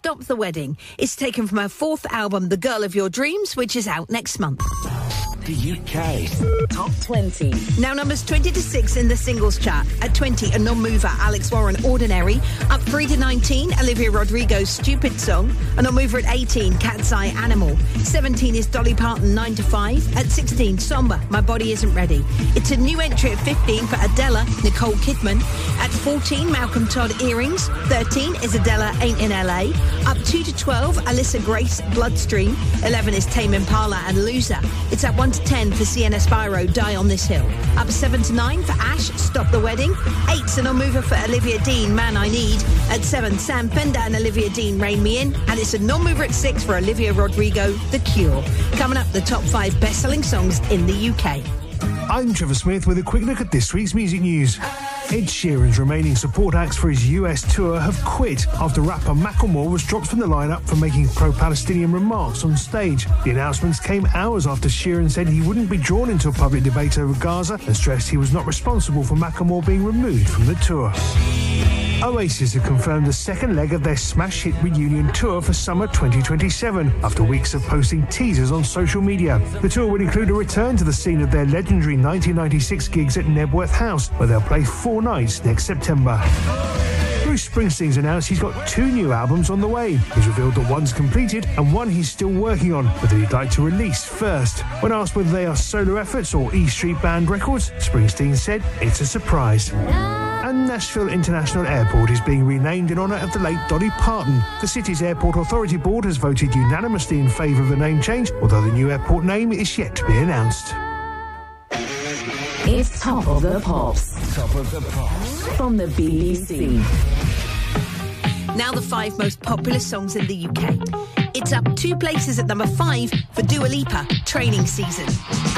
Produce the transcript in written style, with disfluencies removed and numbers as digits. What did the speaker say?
Stop the Wedding. It's taken from her fourth album, The Girl of Your Dreams, which is out next month. The UK Top 20. Now numbers 20 to 6 in the singles chart. At 20, a non-mover, Alex Warren, Ordinary. Up 3 to 19, Olivia Rodrigo's Stupid Song. A non-mover at 18, Cat's Eye, Animal. 17 is Dolly Parton, 9 to 5. At 16, Somber, My Body Isn't Ready. It's a new entry at 15 for Adela, Nicole Kidman. At 14, Malcolm Todd, Earrings. 13 is Adela, Ain't in LA. Up 2 to 12, Alyssa Grace, Bloodstream. 11 is Tame Impala and Loser. It's at 1 to 10 for Sienna Spyro, Die on This Hill. Up 7 to 9 for Ash, Stop the Wedding. 8's a non-mover for Olivia Dean, Man I Need. At 7, Sam Fender and Olivia Dean, Rein Me In. And it's a non-mover at 6 for Olivia Rodrigo, The Cure. Coming up, the top 5 best-selling songs in the UK. I'm Trevor Smith with a quick look at this week's music news. Ed Sheeran's remaining support acts for his US tour have quit after rapper Macklemore was dropped from the lineup for making pro-Palestinian remarks on stage. The announcements came hours after Sheeran said he wouldn't be drawn into a public debate over Gaza and stressed he was not responsible for Macklemore being removed from the tour. Oasis have confirmed the second leg of their smash hit reunion tour for summer 2027 after weeks of posting teasers on social media. The tour will include a return to the scene of their legendary 1996 gigs at Nebworth House, where they'll play 4 nights next September. Bruce Springsteen's announced he's got 2 new albums on the way. He's revealed that one's completed and one he's still working on, but that he'd like to release first. When asked whether they are solo efforts or E Street Band records, Springsteen said it's a surprise. And Nashville International Airport is being renamed in honour of the late Dolly Parton. The city's Airport Authority Board has voted unanimously in favour of the name change, although the new airport name is yet to be announced. It's Top of the Pops. Top of the Pops. From the BBC. Now the 5 most popular songs in the UK. It's up 2 places at number 5 for Dua Lipa, Training Season.